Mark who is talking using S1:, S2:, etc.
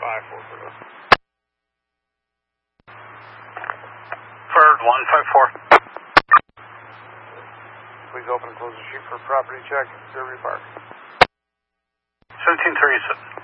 S1: Bird 154.
S2: Please open and close the chute for property check. Derby Park.
S1: 1737.